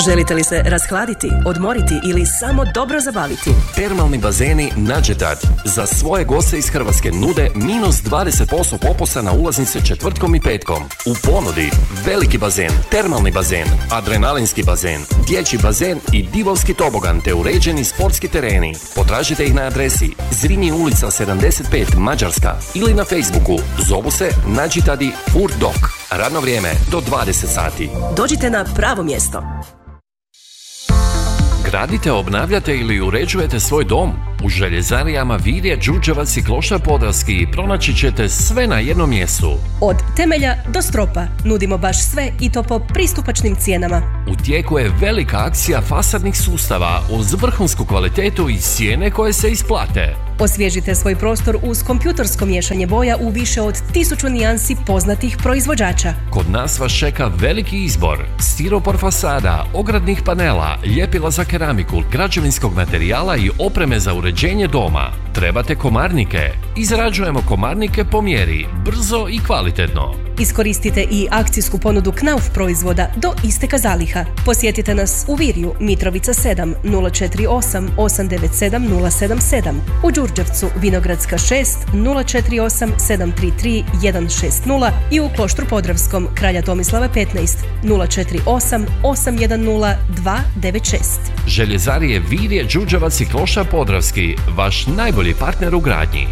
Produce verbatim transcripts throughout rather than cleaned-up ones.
Želite li se rashladiti, odmoriti ili samo dobro zabaviti? Termalni bazeni Nađetad za svoje goste iz Hrvatske nude minus dvadeset posto popusta na ulaznice četvrtkom i petkom. U ponudi veliki bazen, termalni bazen, adrenalinski bazen, dječji bazen i divovski tobogan te uređeni sportski tereni. Potražite ih na adresi Zrinji ulica sedamdeset pet Mađarska ili na Facebooku. Zovu se Nađetadi Furdok. Radno vrijeme do dvadeset sati. Dođite na pravo mjesto. Gradite, obnavljate ili uređujete svoj dom? U željezarijama Virje, Đurđevac i Kloštar Podravski pronaći ćete sve na jednom mjestu. Od temelja do stropa nudimo baš sve i to po pristupačnim cijenama. U tijeku je velika akcija fasadnih sustava uz vrhunsku kvalitetu i cijene koje se isplate. Osvježite svoj prostor uz kompjutorsko miješanje boja u više od tisuću nijansi poznatih proizvođača. Kod nas vas čeka veliki izbor stiropor fasada, ogradnih panela, ljepila za keramiku, građevinskog materijala i opreme za uređenje doma. Trebate komarnike? Izrađujemo komarnike po mjeri, brzo i kvalitetno. Iskoristite i akcijsku ponudu Knauf proizvoda do isteka zaliha. Posjetite nas u Virju, Mitrovica sedam, nula četiri osam, osam devet sedam, nula sedam sedam. U Đurđevcu, Vinogradska šest, nula četiri osam, sedam tri tri, jedan šest nula i u Kloštru Podravskom, Kralja Tomislava petnaest, nula četiri osam, osam jedan nula, dva devet šest. Željezarije Virje, Đurđevac i Kloštar Podravski, vaš najbolji partner u gradnji.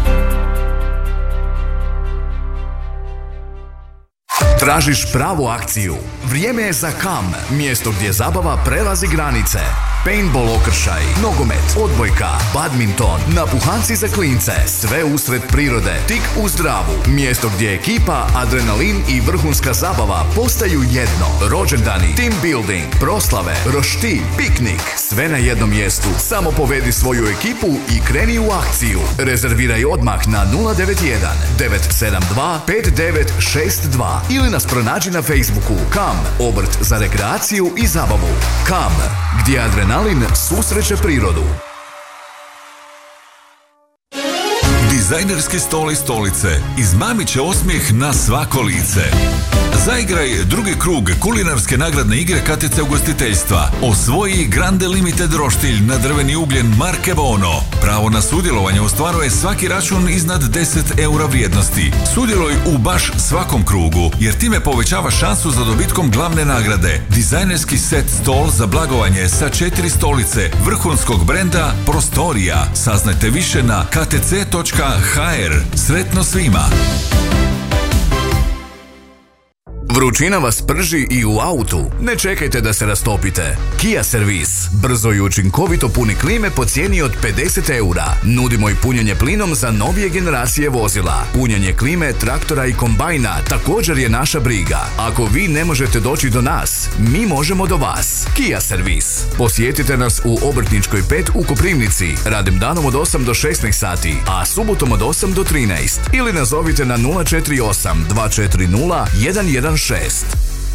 Tražiš pravu akciju? Vrijeme je za Kam, mjesto gdje zabava prelazi granice. Paintball okršaj, nogomet, odbojka, badminton, napuhanci za klince, sve usred prirode, tik uz Dravu. Mjesto gdje ekipa, adrenalin i vrhunska zabava postaju jedno. Rođendani, team building, proslave, roštilj, piknik, sve na jednom mjestu. Samo povedi svoju ekipu i kreni u akciju. Rezerviraj odmah na nula devet jedan, devet sedam dva, pet devet šest dva ili nas pronađi na Facebooku. Kam, obrt za rekreaciju i zabavu. Kam, gdje adrenalin susreće prirodu. Dizajnerski stol i stolice izmamit će osmijeh na svako lice. Zaigraj drugi krug kulinarske nagradne igre K T C ugostiteljstva. Osvoji Grande Limited roštilj na drveni ugljen marke Bono. Pravo na sudjelovanje ostvaruje svaki račun iznad deset eura vrijednosti. Sudjeluj u baš svakom krugu, jer time povećava šansu za dobitkom glavne nagrade. Dizajnerski set stol za blagovanje sa četiri stolice vrhunskog brenda Prostorija. Saznajte više na k t c točka h r. Sretno svima! Vrućina vas prži i u autu. Ne čekajte da se rastopite. Kia Servis. Brzo i učinkovito puni klime po cijeni od pedeset eura. Nudimo i punjenje plinom za novije generacije vozila. Punjenje klime, traktora i kombajna također je naša briga. Ako vi ne možete doći do nas, mi možemo do vas. Kia Servis. Posjetite nas u Obrtničkoj pet u Koprivnici. Radim danom od osam do šesnaest sati, a subotom od osam do trinaest. Ili nazovite na nula četiri osam, dva četiri nula, jedan jedan šest.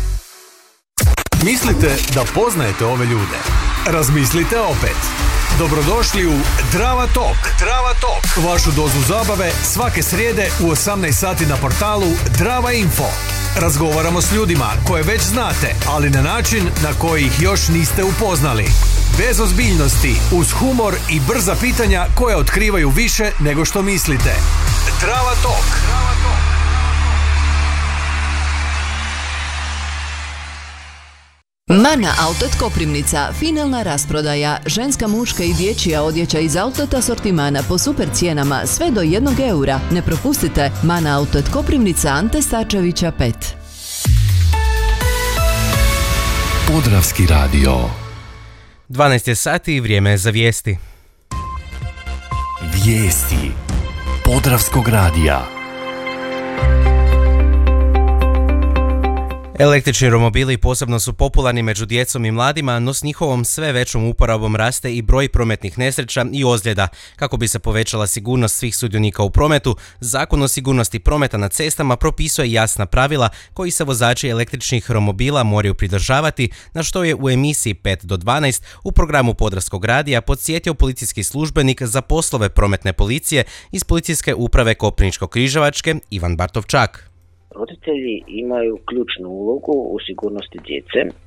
Mislite da poznajete ove ljude? Razmislite opet. Dobrodošli u Drava Talk. Drava Talk. Vašu dozu zabave svake srijede u osamnaest sati na portalu Drava Info. Razgovaramo s ljudima koje već znate, ali na način na koji ih još niste upoznali. Bez ozbiljnosti, uz humor i brza pitanja koja otkrivaju više nego što mislite. Drava Talk. Drava Talk. Mana Outlet Koprivnica, finalna rasprodaja, ženska, muška i dječja odjeća iz outlet asortimana po super cijenama, sve do jednog eura. Ne propustite, Mana Outlet Koprivnica, Ante Starčevića pet. Podravski radio. dvanaest je sati i vrijeme je za vijesti. Vijesti Podravskog radija. Električni romobili posebno su popularni među djecom i mladima, no s njihovom sve većom uporabom raste i broj prometnih nesreća i ozljeda. Kako bi se povećala sigurnost svih sudionika u prometu, Zakon o sigurnosti prometa na cestama propisuje jasna pravila koji se vozači električnih romobila moraju pridržavati, na što je u emisiji pet do dvanaest u programu Podravskog radija podsjetio policijski službenik za poslove prometne policije iz Policijske uprave Koprivničko-križevačke Ivan Bartovčak. Roditelji imaju ključnu ulogu u sigurnosti djece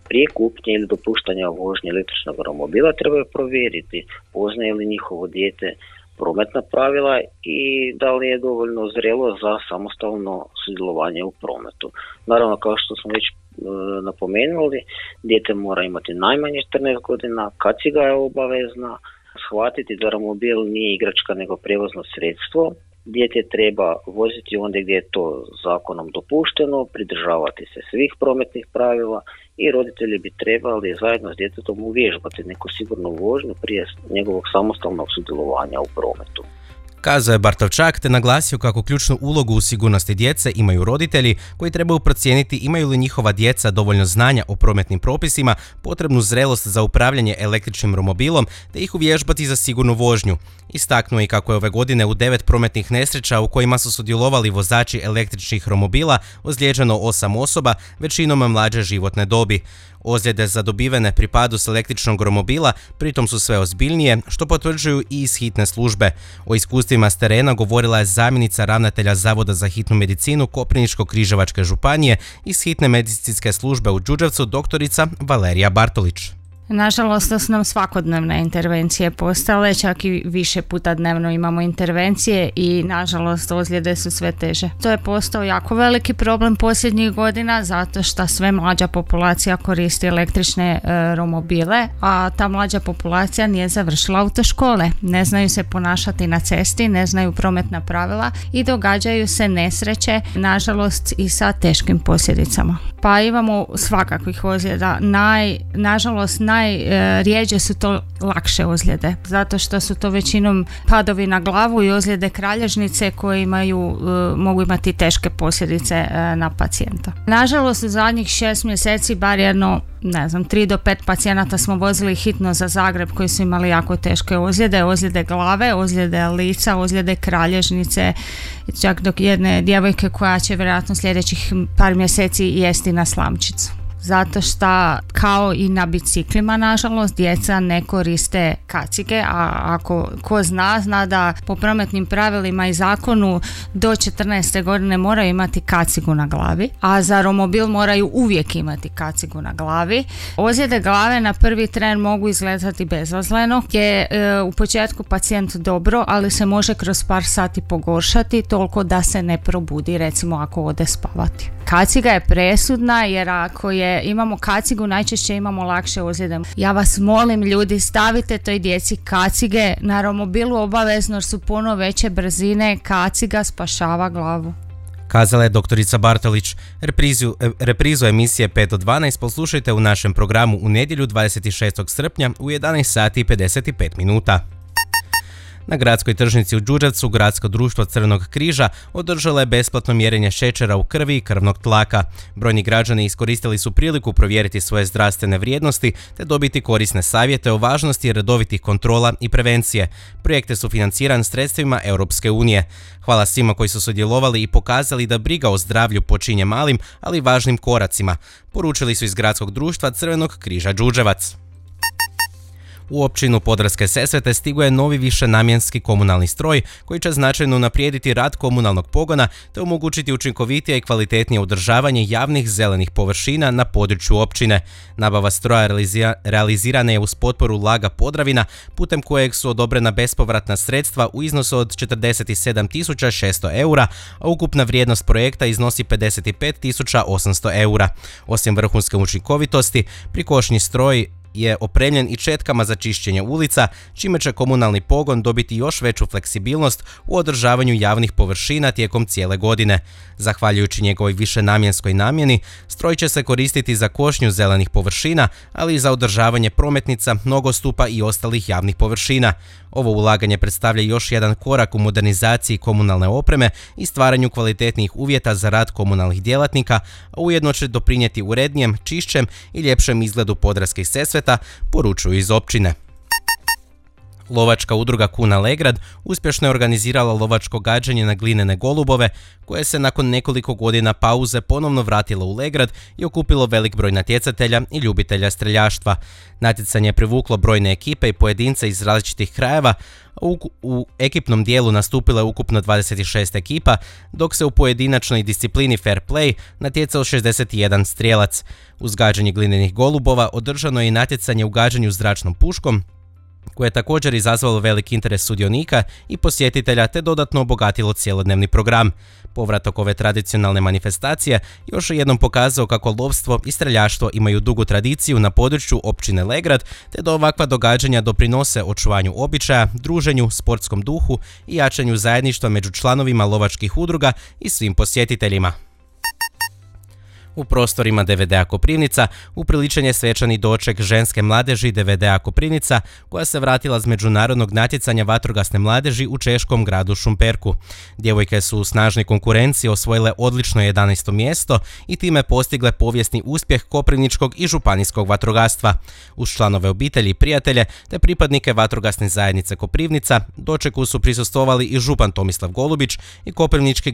Prije kupnje ili dopuštanja vožnje električnog romobila trebaju provjeriti poznaje li njihovo dijete prometna pravila i da li je dovoljno zrelo za samostalno sudjelovanje u prometu. Naravno, kao što smo već e, napomenuli, dijete mora imati najmanje četrnaest godina, kaciga je obavezna, shvatiti da romobil nije igračka nego prijevozno sredstvo. Dijete treba voziti ondje gdje je to zakonom dopušteno, pridržavati se svih prometnih pravila i roditelji bi trebali zajedno s djetetom uvježbati neku sigurnu vožnju prije njegovog samostalnog sudjelovanja u prometu. Kazao je Bartovčak te naglasio kako ključnu ulogu u sigurnosti djece imaju roditelji koji trebaju procijeniti imaju li njihova djeca dovoljno znanja o prometnim propisima, potrebnu zrelost za upravljanje električnim romobilom te ih uvježbati za sigurnu vožnju. Istaknuo i kako je ove godine u devet prometnih nesreća u kojima su sudjelovali vozači električnih romobila ozlijeđeno osam osoba, većinom mlađe životne dobi. Ozljede zadobivene pri padu s električnog romobila pritom su sve ozbiljnije, što potvrđuju i iz hitne službe. O iskustvima s terena govorila je zamjenica ravnatelja Zavoda za hitnu medicinu Koprivničko-križevačke županije iz hitne medicinske službe u Đurđevcu doktorica Valerija Bartolić. Nažalost, to su nam svakodnevne intervencije postale, čak i više puta dnevno imamo intervencije i nažalost ozljede su sve teže. To je postao jako veliki problem posljednjih godina zato što sve mlađa populacija koristi električne e, romobile, a ta mlađa populacija nije završila autoškole. Ne znaju se ponašati na cesti, ne znaju prometna pravila i događaju se nesreće, nažalost i sa teškim posljedicama. Pa imamo svakakvih ozljeda. Naj, nažalost, najrijeđe su to lakše ozljede, zato što su to većinom padovi na glavu i ozljede kralježnice koje imaju, mogu imati teške posljedice na pacijenta. Nažalost, u zadnjih šest mjeseci bar jedno, ne znam, tri do pet pacijenata smo vozili hitno za Zagreb koji su imali jako teške ozljede, ozljede glave, ozljede lica, ozljede kralježnice, čak dok jedne djevojke koja će vjerojatno sljedećih par mjeseci jesti na slamčicu. Zato što kao i na biciklima nažalost djeca ne koriste kacige, a ako ko zna, zna da po prometnim pravilima i zakonu do četrnaeste godine moraju imati kacigu na glavi, a za romobil moraju uvijek imati kacigu na glavi. Ozljede glave na prvi tren mogu izgledati bezazleno, gdje je e, u početku pacijent dobro, ali se može kroz par sati pogoršati toliko da se ne probudi, recimo ako ode spavati. Kaciga je presudna jer ako je imamo kacigu, najčešće imamo lakše ozljede. Ja vas molim ljudi, stavite toj djeci kacige na romobilu obavezno jer su puno veće brzine, kaciga spašava glavu. Kazala je doktorica Bartolić. Reprizu, reprizu emisije pet do dvanaest poslušajte u našem programu u nedjelju dvadeset šestog srpnja u jedanaest sati i pedeset pet minuta. Na gradskoj tržnici u Đurđevcu Gradsko društvo Crvenog križa održalo je besplatno mjerenje šećera u krvi i krvnog tlaka. Brojni građani iskoristili su priliku provjeriti svoje zdravstvene vrijednosti te dobiti korisne savjete o važnosti redovitih kontrola i prevencije. Projekt je sufinanciran sredstvima Europske unije. Hvala svima koji su sudjelovali i pokazali da briga o zdravlju počinje malim, ali važnim koracima, poručili su iz Gradskog društva Crvenog križa Đurđevac. U općinu Podravske Sesvete stigo je novi višenamjenski komunalni stroj koji će značajno unaprijediti rad komunalnog pogona te omogućiti učinkovitije i kvalitetnije održavanje javnih zelenih površina na području općine. Nabava stroja realizirana je uz potporu Laga Podravina putem kojeg su odobrena bespovratna sredstva u iznosu od četrdeset sedam tisuća šesto eura, a ukupna vrijednost projekta iznosi pedeset pet tisuća osamsto eura. Osim vrhunske učinkovitosti, prikošni stroj je opremljen i četkama za čišćenje ulica, čime će komunalni pogon dobiti još veću fleksibilnost u održavanju javnih površina tijekom cijele godine. Zahvaljujući njegovoj višenamjenskoj namjeni, stroj će se koristiti za košnju zelenih površina, ali i za održavanje prometnica, nogostupa i ostalih javnih površina. Ovo ulaganje predstavlja još jedan korak u modernizaciji komunalne opreme i stvaranju kvalitetnijih uvjeta za rad komunalnih djelatnika, a ujedno će doprinijeti urednijem, čišćem i ljepšem izgledu Podravskih Sesveta, poručuju iz općine. Lovačka udruga Kuna Legrad uspješno je organizirala lovačko gađanje na glinene golubove, koje se nakon nekoliko godina pauze ponovno vratilo u Legrad i okupilo velik broj natjecatelja i ljubitelja streljaštva. Natjecanje je privuklo brojne ekipe i pojedince iz različitih krajeva. U, u ekipnom dijelu nastupilo je ukupno dvadeset šest ekipa, dok se u pojedinačnoj disciplini Fair Play natjecao šezdeset jedan strijelac. Uz gađanje glinenih golubova održano je i natjecanje u gađanju zračnom puškom, koje je također izazvalo velik interes sudionika i posjetitelja te dodatno obogatilo cjelodnevni program. Povratak ove tradicionalne manifestacije još je jednom pokazao kako lovstvo i streljaštvo imaju dugu tradiciju na području općine Legrad, te da ovakva događanja doprinose očuvanju običaja, druženju, sportskom duhu i jačanju zajedništva među članovima lovačkih udruga i svim posjetiteljima. U prostorima D V D-a Koprivnica upriličen je svečani doček ženske mladeži D V D-a Koprivnica, koja se vratila s međunarodnog natjecanja vatrogasne mladeži u češkom gradu Šumperku. Djevojke su u snažnoj konkurenciji osvojile odlično jedanaesto mjesto i time postigle povijesni uspjeh koprivničkog i županijskog vatrogastva. Uz članove obitelji i prijatelje te pripadnike vatrogasne zajednice Koprivnica dočeku su prisustvovali i župan Tomislav Golubić i koprivnički